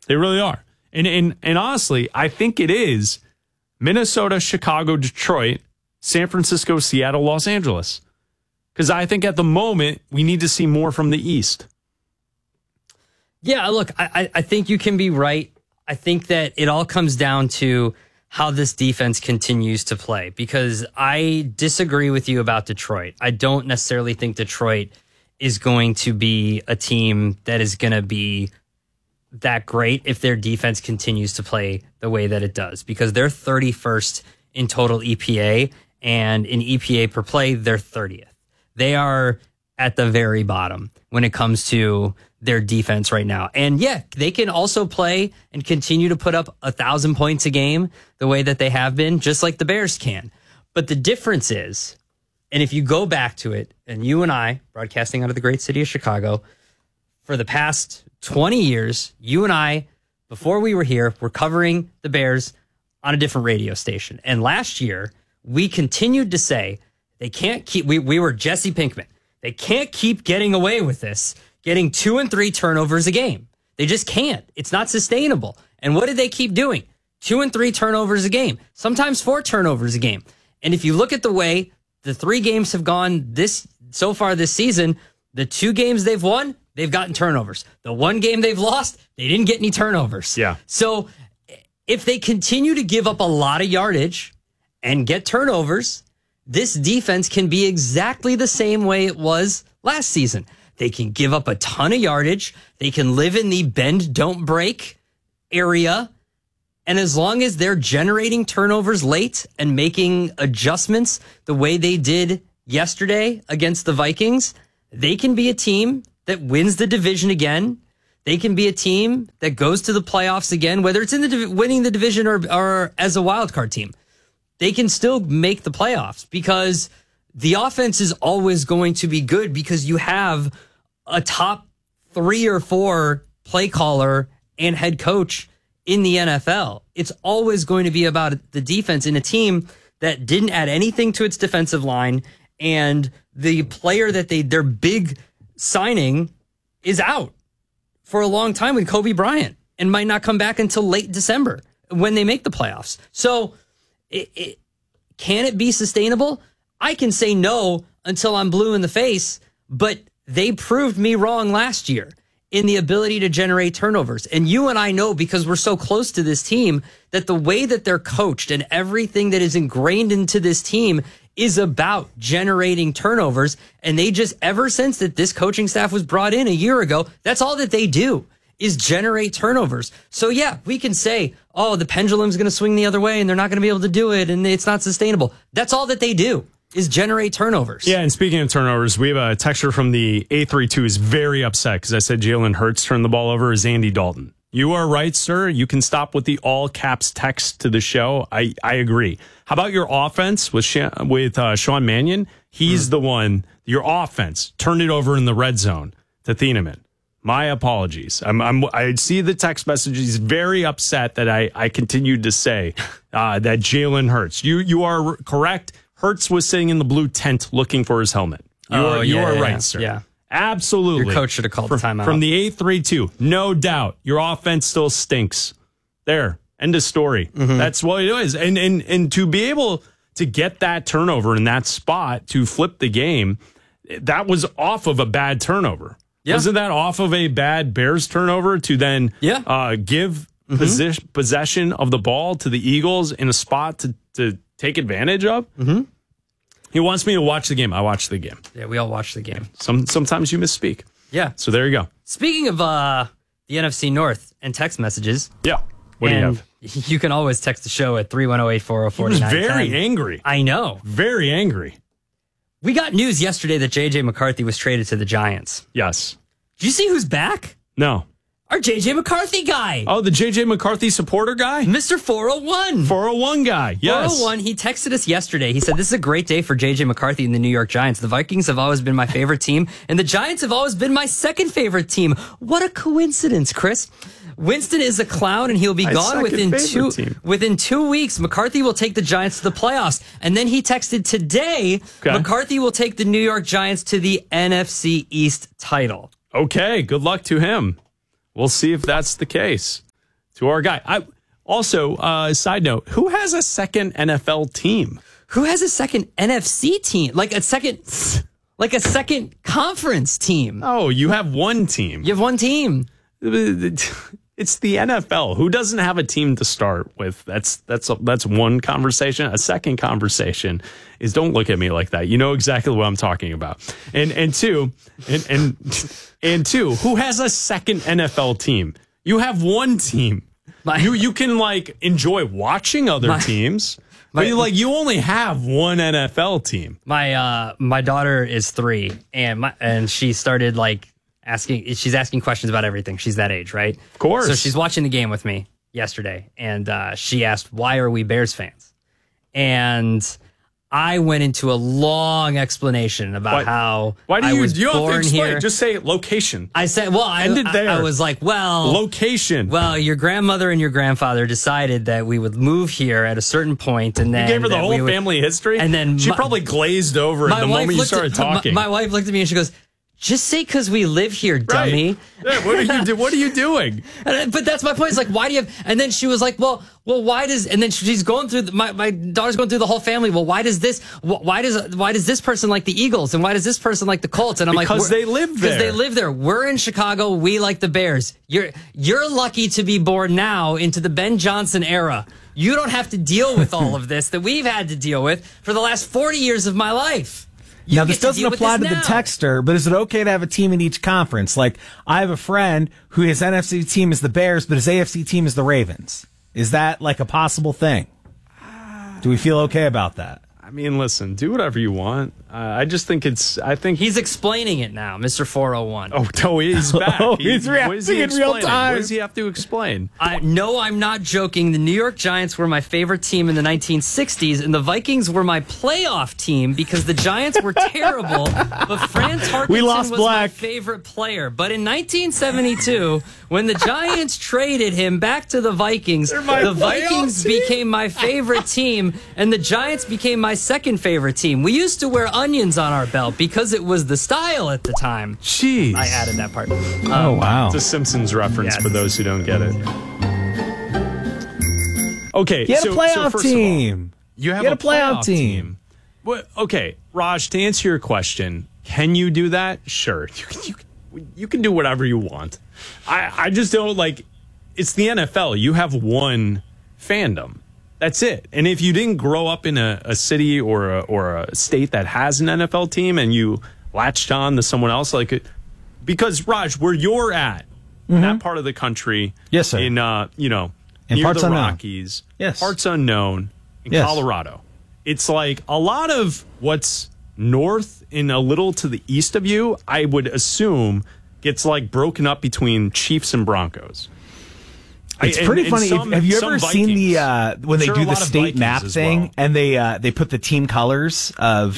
They really are. And honestly, I think it is Minnesota, Chicago, Detroit, San Francisco, Seattle, Los Angeles. Because I think at the moment, we need to see more from the East. Yeah, look, I think you can be right. I think that it all comes down to how this defense continues to play, because I disagree with you about Detroit. I don't necessarily think Detroit is going to be a team that is going to be that great if their defense continues to play the way that it does, because they're 31st in total EPA, and in EPA per play, they're 30th. They are at the very bottom when it comes to their defense right now. And yeah, they can also play and continue to put up 1,000 points a game the way that they have been, just like the Bears can. But the difference is, and if you go back to it, and you and I, broadcasting out of the great city of Chicago, for the past 20 years, you and I, before we were here, were covering the Bears on a different radio station. And last year, we continued to say, they can't keep, we were Jesse Pinkman. They can't keep getting away with this, getting 2 and 3 turnovers a game. They just can't. It's not sustainable. And what did they keep doing? 2 and 3 turnovers a game, sometimes 4 turnovers a game. And if you look at the way the 3 games have gone so far this season, the 2 games they've won, they've gotten turnovers. The 1 game they've lost, they didn't get any turnovers. Yeah. So if they continue to give up a lot of yardage and get turnovers, this defense can be exactly the same way it was last season. They can give up a ton of yardage. They can live in the bend, don't break area. And as long as they're generating turnovers late and making adjustments the way they did yesterday against the Vikings, they can be a team that wins the division again. They can be a team that goes to the playoffs again, whether it's in the winning the division or as a wild card team. They can still make the playoffs because the offense is always going to be good, because you have a top 3 or 4 play caller and head coach in the NFL. It's always going to be about the defense in a team that didn't add anything to its defensive line, and the player that their big signing is out for a long time with Kobe Bryant and might not come back until late December when they make the playoffs. So can it be sustainable? I can say no until I'm blue in the face, but they proved me wrong last year in the ability to generate turnovers. And you and I know, because we're so close to this team, that the way that they're coached and everything that is ingrained into this team is about generating turnovers. And they just, ever since that this coaching staff was brought in a year ago, that's all that they do, is generate turnovers. So yeah, we can say, oh, the pendulum's going to swing the other way and they're not going to be able to do it and it's not sustainable. That's all that they do, is generate turnovers. Yeah, and speaking of turnovers, we have a texter from the 832 who's very upset because I said Jalen Hurts turned the ball over as Andy Dalton. You are right, sir. You can stop with the all caps text to the show. I agree. How about your offense with Sean Mannion? He's the one, your offense, turned it over in the red zone to Thieneman. My apologies. I see the text message. He's very upset that I continued to say that Jalen Hurts. You are correct. Hurts was sitting in the blue tent looking for his helmet. You are right, sir. Yeah. Absolutely. Your coach should have called the timeout. From the 832, no doubt. Your offense still stinks. There. End of story. Mm-hmm. That's what it is. And to be able to get that turnover in that spot to flip the game, that was off of a bad turnover. Yeah. Wasn't that off of a bad Bears turnover to then give possession of the ball to the Eagles in a spot to take advantage of? Mm-hmm. He wants me to watch the game. I watch the game. Yeah, we all watch the game. Sometimes you misspeak. Yeah. So there you go. Speaking of the NFC North and text messages. Yeah. What do you have? You can always text the show at 310-840-4910. He was very angry. I know. Very angry. We got news yesterday that J.J. McCarthy was traded to the Giants. Yes. Did you see who's back? No. Our J.J. McCarthy guy. Oh, the J.J. McCarthy supporter guy? Mr. 401. 401 guy, yes. 401, he texted us yesterday. He said, this is a great day for J.J. McCarthy and the New York Giants. The Vikings have always been my favorite team, and the Giants have always been my second favorite team. What a coincidence, Chris. Winston is a clown, and he'll be gone within 2 weeks. McCarthy will take the Giants to the playoffs. And then he texted today, McCarthy will take the New York Giants to the NFC East title. Okay, good luck to him. We'll see if that's the case. to our guy. Also, side note, who has a second NFL team? Who has a second NFC team? Like a second conference team. Oh, you have one team. You have one team. It's the NFL. Who doesn't have a team to start with? That's one conversation. A second conversation is don't look at me like that. You know exactly what I'm talking about. And two, who has a second NFL team? You have one team. You can like enjoy watching other teams. But you only have one NFL team. My daughter is 3 and she started she's asking questions about everything. She's that age, right? Of course. So she's watching the game with me yesterday, and she asked, why are we Bears fans? And I went into a long explanation about how I was born here. Just say location. I said, I was like, location. Well, your grandmother and your grandfather decided that we would move here at a certain point, and then you gave her the whole family history, and then she probably glazed over the moment you started talking. My wife looked at me and she goes, just say because we live here, dummy. Right. Yeah, what are you doing? But that's my point. It's like, why do you have... And then she was like, well, why does... And then she's going through... My daughter's going through the whole family. Well, why does this... Why does this person like the Eagles? And why does this person like the Colts? And I'm because they live there. Because they live there. We're in Chicago. We like the Bears. You're lucky to be born now into the Ben Johnson era. You don't have to deal with all of this that we've had to deal with for the last 40 years of my life. Now, this doesn't apply to the texter, but is it okay to have a team in each conference? Like, I have a friend who his NFC team is the Bears, but his AFC team is the Ravens. Is that like a possible thing? Do we feel okay about that? I mean, listen, do whatever you want. I just think he's explaining it now, Mr. 401. Oh, no, he's back. He's reacting in real time. What does he have to explain? No, I'm not joking. The New York Giants were my favorite team in the 1960s, and the Vikings were my playoff team because the Giants were terrible, but Fran Tarkenton was my favorite player. But in 1972, when the Giants traded him back to the Vikings, the Vikings became my favorite team, and the Giants became my second favorite team. We used to wear onions on our belt because it was the style at the time. Jeez. I added that part. Oh, wow. It's a Simpsons reference for those who don't get it. Okay. You had a playoff team. You have a playoff team. Well, okay, Raj, to answer your question, can you do that? Sure. You can do whatever you want. I just don't it's the NFL. You have one fandom. That's it. And if you didn't grow up in a city or a state that has an NFL team and you latched on to someone else, because Raj, where you're at, in that part of the country, yes, sir, in near parts the unknown. Rockies, yes, parts unknown, in Colorado, it's like a lot of what's north and a little to the east of you, I would assume, gets broken up between Chiefs and Broncos. It's pretty funny. Have you ever seen the when they do the state map thing and they put the team colors of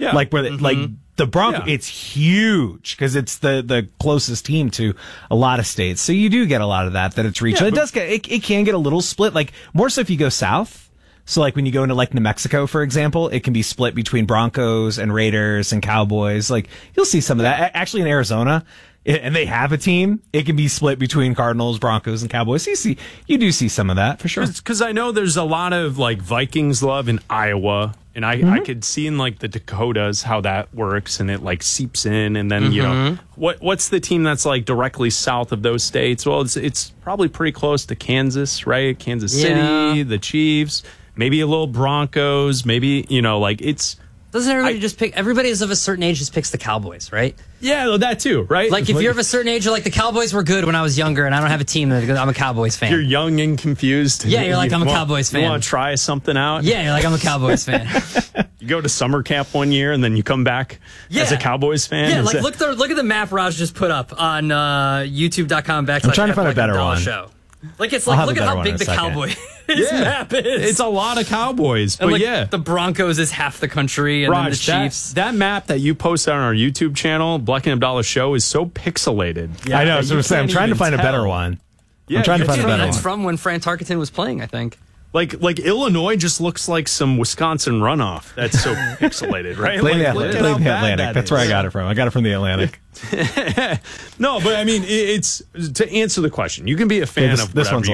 the Broncos? It's huge because it's the closest team to a lot of states. So you do get a lot of that it's regional. It can get a little split, more so if you go south. So when you go into New Mexico, for example, it can be split between Broncos and Raiders and Cowboys. You'll see some of that. Actually, in Arizona, and they have a team, it can be split between Cardinals, Broncos, and Cowboys. You do see some of that for sure. Because I know there's a lot of Vikings love in Iowa, and I could see in the Dakotas how that works, and it seeps in, and then what's the team that's directly south of those states? Well, it's probably pretty close to Kansas, right? Kansas City, the Chiefs, maybe a little Broncos, maybe it's. Doesn't everybody just pick? Everybody is of a certain age just picks the Cowboys, right? Yeah, that too, right? If you're of a certain age, you're the Cowboys were good when I was younger, and I don't have a team. I'm a Cowboys fan. You're young and confused. Yeah, you're I'm a Cowboys fan. You want to try something out? Yeah, you're I'm a Cowboys fan. You go to summer camp one year, and then you come back as a Cowboys fan. Yeah, look at the map Raj just put up on YouTube.com/. I'm trying to find a better one. Show. Look at how big the Cowboys map is. It's a lot of Cowboys. But the Broncos is half the country, and Raj, then the Chiefs. That map that you posted on our YouTube channel, Black and Abdallah Show, is so pixelated. Yeah, I know. So I'm trying to find a better one. Yeah, I'm trying to find a better one. It's from when Fran Tarkenton was playing, I think. Illinois just looks like some Wisconsin runoff. That's so pixelated, right? Blame the Atlantic. That's where I got it from. I got it from the No, but I mean, it's to answer the question. You can be a fan of whatever you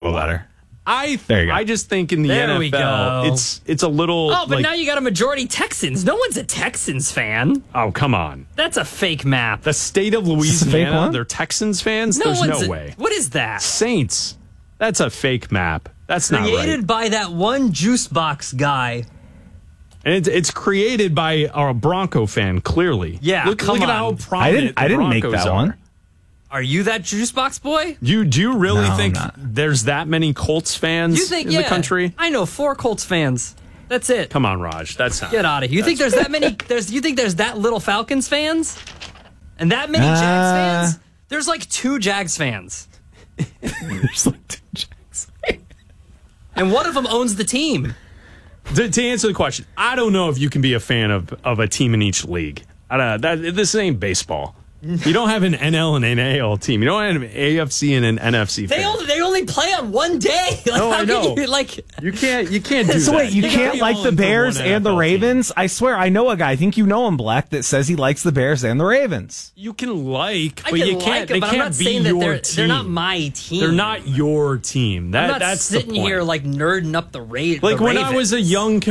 letter. I just think in the NFL, it's a little. Oh, but now you got a majority Texans. No one's a Texans fan. Oh, come on. That's a fake map. The state of Louisiana, they're Texans fans? There's no way. What is that? Saints. That's a fake map. That's not right. Created by that one juice box guy. And it's created by a Bronco fan, clearly. Yeah, look at how prominent I didn't make that one. Are you that juice box boy? Do you really think there's that many Colts fans in the country? I know 4 Colts fans. That's it. Come on, Raj. That's not. Get out of here. You think there's that many? You think there's that little Falcons fans, and that many Jags fans? There's like 2 Jags fans. There's like 2 Jags fans. And one of them owns the team. To answer the question, I don't know if you can be a fan of a team in each league. This ain't baseball. You don't have an NL and an AL team. You don't have an AFC and an NFC. They only play on one day. I know. You can't do that. So wait, you can't like the Bears and the Ravens? Team. I swear, I know a guy. I think you know him, Black, that says he likes the Bears and the Ravens. You can but you can't. They can't I'm not be saying your that team. They're not my team. They're not your team. That's sitting here like nerding up the Ravens. Like when I was a young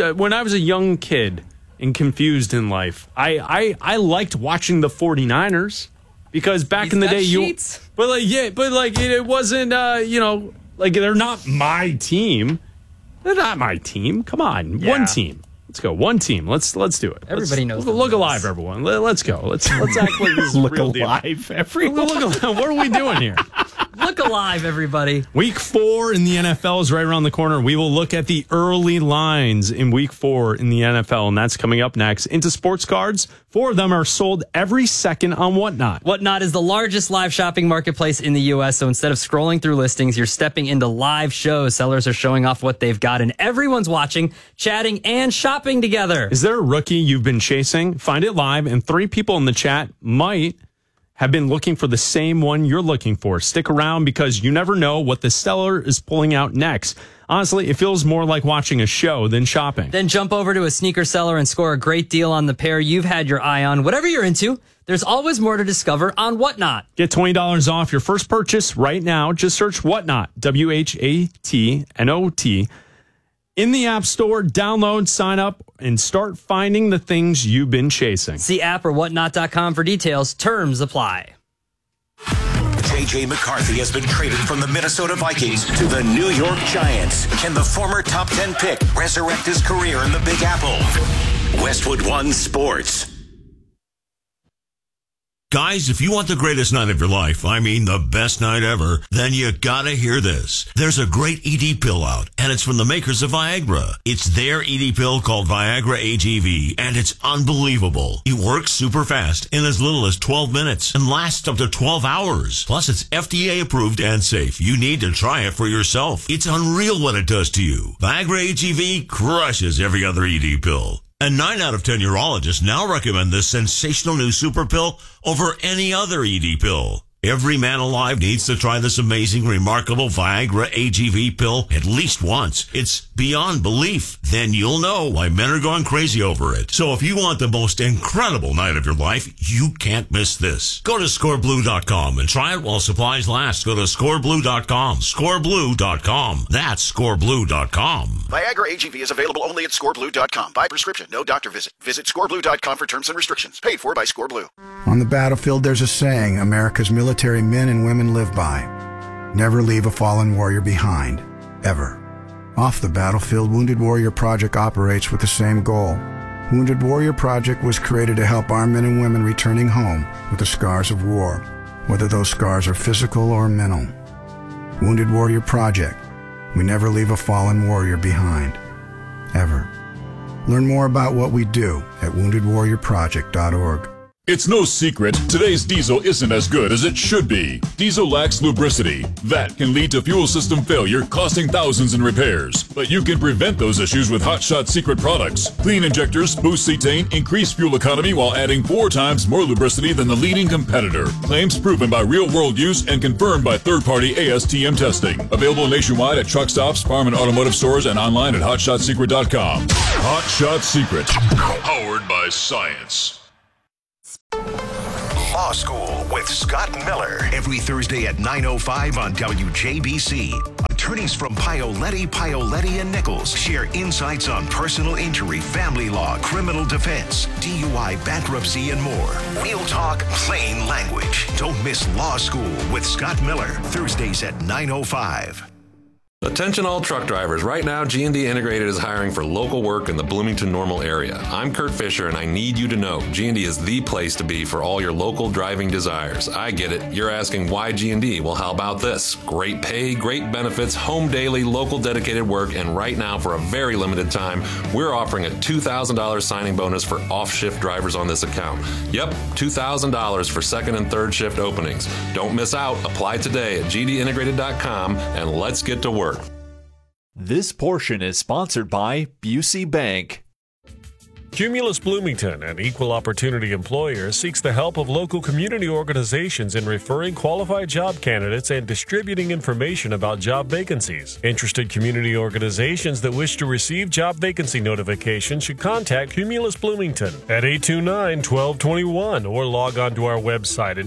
kid and confused in life, I liked watching the 49ers because back in the day it wasn't they're not my team. They're not my team. Come on, one team. Let's go. One team. Let's do it. Everybody knows. Look alive, everyone. Let's go. Let's act like this is look real alive, deal. everyone. Look alive. What are we doing here? Look alive, everybody. Week 4 in the NFL is right around the corner. We will look at the early lines in Week 4 in the NFL, and that's coming up next. Into sports cards, 4 of them are sold every second on Whatnot. Whatnot is the largest live shopping marketplace in the U.S., so instead of scrolling through listings, you're stepping into live shows. Sellers are showing off what they've got, and everyone's watching, chatting, and shopping together. Is there a rookie you've been chasing? Find it live, and 3 people in the chat might have been looking for the same one you're looking for. Stick around because you never know what the seller is pulling out next. Honestly, it feels more like watching a show than shopping. Then jump over to a sneaker seller and score a great deal on the pair you've had your eye on. Whatever you're into, there's always more to discover on Whatnot. Get $20 off your first purchase right now. Just search Whatnot, WHATNOT, in the App Store. Download, sign up, and start finding the things you've been chasing. See app or whatnot.com for details. Terms apply. J.J. McCarthy has been traded from the Minnesota Vikings to the New York Giants. Can the former top 10 pick resurrect his career in the Big Apple? Westwood One Sports. Guys, if you want the greatest night of your life, I mean the best night ever, then you gotta hear this. There's a great ED pill out, and it's from the makers of Viagra. It's their ED pill called Viagra AGV, and it's unbelievable. It works super fast in as little as 12 minutes and lasts up to 12 hours. Plus, it's FDA approved and safe. You need to try it for yourself. It's unreal what it does to you. Viagra AGV crushes every other ED pill. And 9 out of 10 urologists now recommend this sensational new super pill over any other ED pill. Every man alive needs to try this amazing, remarkable Viagra AGV pill at least once. It's beyond belief. Then you'll know why men are going crazy over it. So if you want the most incredible night of your life, you can't miss this. Go to scoreblue.com and try it while supplies last. Go to scoreblue.com. Scoreblue.com. That's scoreblue.com. Viagra AGV is available only at scoreblue.com. By prescription, no doctor visit. Visit scoreblue.com for terms and restrictions. Paid for by Scoreblue. On the battlefield, there's a saying America's military men and women live by. Never leave a fallen warrior behind. Ever. Off the battlefield, Wounded Warrior Project operates with the same goal. Wounded Warrior Project was created to help our men and women returning home with the scars of war, whether those scars are physical or mental. Wounded Warrior Project. We never leave a fallen warrior behind. Ever. Learn more about what we do at woundedwarriorproject.org. It's no secret, today's diesel isn't as good as it should be. Diesel lacks lubricity. That can lead to fuel system failure, costing thousands in repairs. But you can prevent those issues with Hot Shot Secret products. Clean injectors, boost cetane, increase fuel economy while adding 4 times more lubricity than the leading competitor. Claims proven by real-world use and confirmed by third-party ASTM testing. Available nationwide at truck stops, farm and automotive stores, and online at hotshotsecret.com. Hot Shot Secret. Powered by science. Law School with Scott Miller. Every Thursday at 9:05 on WJBC. Attorneys from Paoletti, and Nichols share insights on personal injury, family law, criminal defense, DUI, bankruptcy, and more. Real talk, plain language. Don't miss Law School with Scott Miller, Thursdays at 9:05. Attention all truck drivers. Right now, G&D Integrated is hiring for local work in the Bloomington-Normal area. I'm Kurt Fisher, and I need you to know G&D is the place to be for all your local driving desires. I get it. You're asking why G&D? Well, how about this? Great pay, great benefits, home daily, local dedicated work, and right now, for a very limited time, we're offering a $2,000 signing bonus for off-shift drivers on this account. Yep, $2,000 for second and third shift openings. Don't miss out. Apply today at gdintegrated.com, and let's get to work. This portion is sponsored by Busey Bank. Cumulus Bloomington, an equal opportunity employer, seeks the help of local community organizations in referring qualified job candidates and distributing information about job vacancies. Interested community organizations that wish to receive job vacancy notifications should contact Cumulus Bloomington at 829-1221 or log on to our website at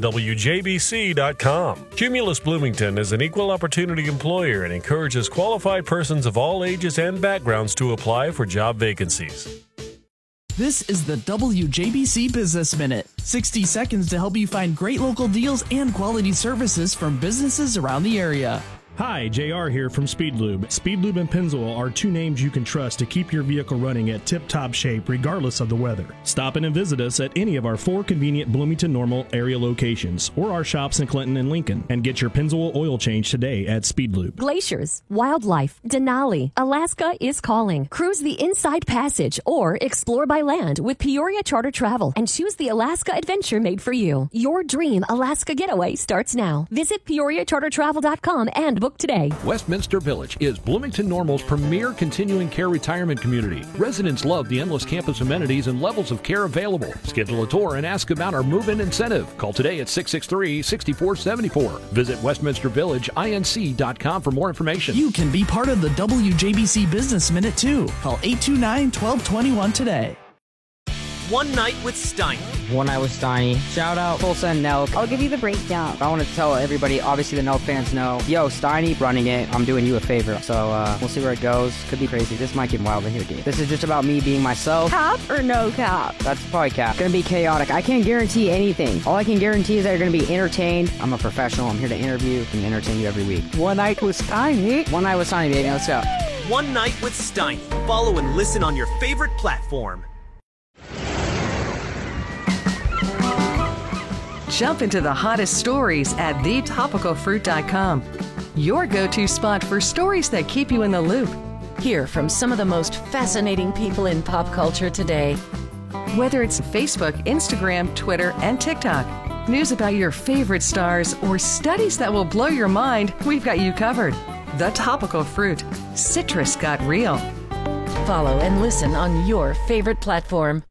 wjbc.com. Cumulus Bloomington is an equal opportunity employer and encourages qualified persons of all ages and backgrounds to apply for job vacancies. This is the WJBC Business Minute. 60 seconds to help you find great local deals and quality services from businesses around the area. Hi, JR here from Speed Lube. Speed Lube and Pennzoil are two names you can trust to keep your vehicle running at tip-top shape regardless of the weather. Stop in and visit us at any of our 4 convenient Bloomington-Normal area locations or our shops in Clinton and Lincoln and get your Pennzoil oil change today at Speed Lube. Glaciers, wildlife, Denali, Alaska is calling. Cruise the Inside Passage or explore by land with Peoria Charter Travel and choose the Alaska adventure made for you. Your dream Alaska getaway starts now. Visit PeoriaCharterTravel.com and book today. Westminster Village is Bloomington-Normal's premier continuing care retirement community. Residents love the endless campus amenities and levels of care available. Schedule a tour and ask about our move-in incentive. Call today at 663-6474. Visit westminstervillageinc.com for more information. You can be part of the WJBC Business Minute too. Call 829-1221 today. One Night with Steiny. One Night with Steiny. Shout out Tulsa and Nelk. I'll give you the breakdown. I want to tell everybody, obviously the Nelk fans know, yo, Steiny running it. I'm doing you a favor. So we'll see where it goes. Could be crazy. This might get wild in here, dude. This is just about me being myself. Cap or no cap? That's probably cap. It's going to be chaotic. I can't guarantee anything. All I can guarantee is that you're going to be entertained. I'm a professional. I'm here to interview and entertain you every week. One Night with Steiny. One Night with Steiny, baby. Let's go. One Night with Steiny. Follow and listen on your favorite platform. Jump into the hottest stories at thetopicalfruit.com. Your go-to spot for stories that keep you in the loop. Hear from some of the most fascinating people in pop culture today. Whether it's Facebook, Instagram, Twitter, and TikTok, news about your favorite stars, or studies that will blow your mind, we've got you covered. The Topical Fruit. Citrus got real. Follow and listen on your favorite platform.